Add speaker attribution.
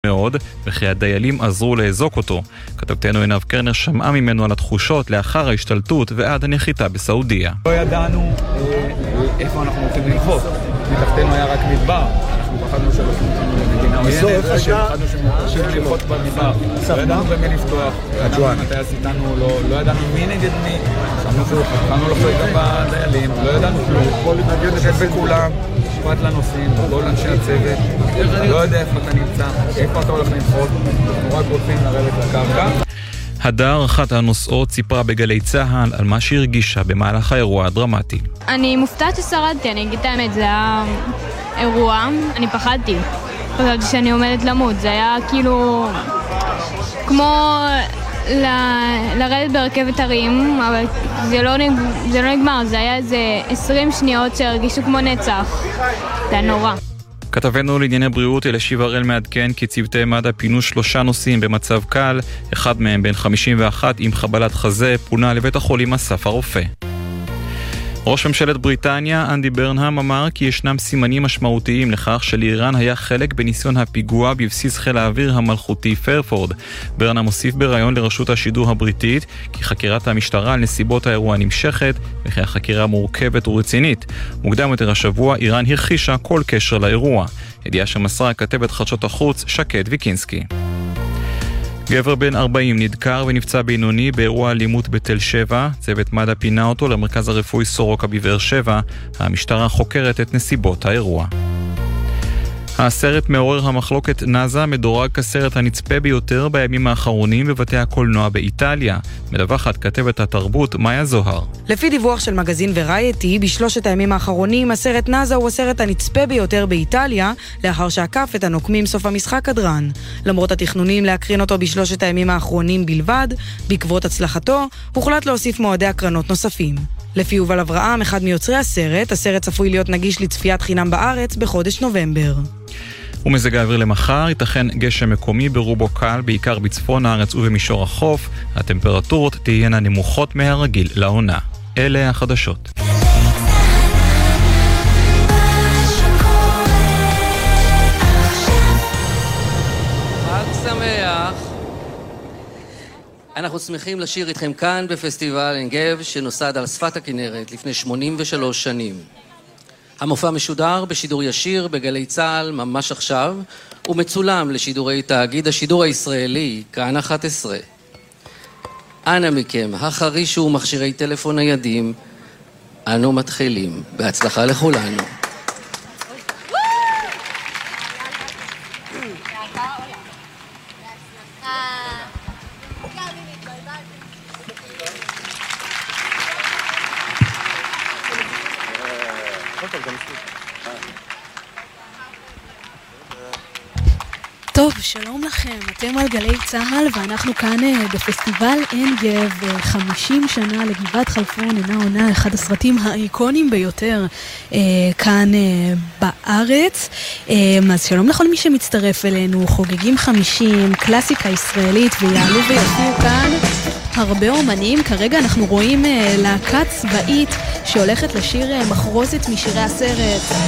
Speaker 1: מאוד, וכי הדיילים עזרו לאזוק אותו. כתבתנו עינב קרנר שמעה ממנו על התחושות לאחר ההשתלטות ועד הנחיתה בסעודיה.
Speaker 2: לא ידענו איפה אנחנו רוצים לנחות. מתחתנו היה רק מדבר. אנחנו פחדנו שלושים למדינה עוינת, פחדנו שמוקשים לנחות במדבר. לא ידענו במי לפתוח. הטייס איתנו, לא ידענו מי נגד מי. שמנו לחלוק גם בדיילים. לא ידענו כלום. נשב בכולם. אכפת לנוסעים, כל אנשי הצוות. לא יודע איפה אתה נמצא, איפה אתה הולך לנחות. אנחנו רק רוצים לרדת לקרקע.
Speaker 1: הדר, אחת הנוסעות, סיפרה בגלי צהל על מה שהרגישה במהלך האירוע הדרמטי.
Speaker 3: אני מופתעת ששרדתי, אני אגיד את האמת, זה היה אירוע, אני פחדתי. חשבתי שאני עומדת למות, זה היה כאילו כמו לרדת ברכבת הרים, אבל זה לא נגמר, זה היה איזה 20 שניות שהרגישו כמו נצח. זה היה נורא.
Speaker 1: כתבנו לענייני בריאות אלישיב הראל מעדכן כי צוותי מד"א פינו 3 נוסעים במצב קל, אחד מהם בן 51 עם חבלת חזה פונה לבית החולים אסף הרופא. ראש ממשלת בריטניה אנדי ברנהאם אמר כי ישנם סימנים משמעותיים לכך שלאיראן היה חלק בניסיון הפיגוע בבסיס חיל האוויר המלכותי פרפורד. ברנהאם הוסיף בראיון לרשות השידור הבריטית כי חקירת המשטרה על נסיבות האירוע נמשכת וכי החקירה מורכבת ורצינית. מוקדם יותר השבוע איראן הכחישה כל קשר לאירוע. ידיעה שמסרה כתבת חדשות החוץ שקד ויקינסקי. גבר בן 40 נדקר ונפצע בינוני באירוע אלימות בתל שבע. צוות מד"א פינה אותו למרכז הרפואי סורוקה בבאר שבע. המשטרה חוקרת את נסיבות האירוע. הסרט מעורר המחלוקת נאזה מדורג כסרט הנצפה ביותר בימים האחרונים בבתי הקולנוע באיטליה. מדווחת כתבת התרבות מאיה זוהר.
Speaker 4: לפי דיווח של מגזין ורייטי, בשלושת הימים האחרונים הסרט נאזה הוא הסרט הנצפה ביותר באיטליה, לאחר שעקף את הנוקמים סוף המשחק הדרן. למרות התכנונים להקרין אותו בשלושת הימים האחרונים בלבד, בעקבות הצלחתו, הוחלט להוסיף מועדי הקרנות נוספים. לפי יובל אברהם, אחד מיוצרי הסרט צפוי להיות נגיש לצפיית חינם בארץ בחודש נובמבר.
Speaker 1: ומזג האוויר למחר, ייתכן גשם מקומי ברובו קל, בעיקר בצפון הארץ ובמישור החוף. הטמפרטורות תהיינה נמוכות מהרגיל לעונה. אלה החדשות.
Speaker 5: חג שמח. אנחנו שמחים לשיר איתכם כאן בפסטיבל עין גב שנוסד על שפת הכנרת לפני 83 שנים. המופע משודר בשידור ישיר בגלי צהל ממש עכשיו, ומצולם לשידורי תאגיד השידור הישראלי, כאן 11. אנא מכם, החרישו מכשירי טלפון ניידים, אנו מתחילים. בהצלחה לכולנו.
Speaker 6: טוב, שלום לכם, אתם על גלי צהל ואנחנו כאן בפסטיבל עין גב, 50 שנה לגבעת חלפון, אינה עונה, אחד הסרטים האיקונים ביותר כאן בארץ. אז שלום לכל מי שמצטרף אלינו, חוגגים 50, קלאסיקה ישראלית, ויעלו ויופיעו כאן הרבה אומנים. כרגע אנחנו רואים להקה צבאית שהולכת לשיר מחרוזת משירי הסרט.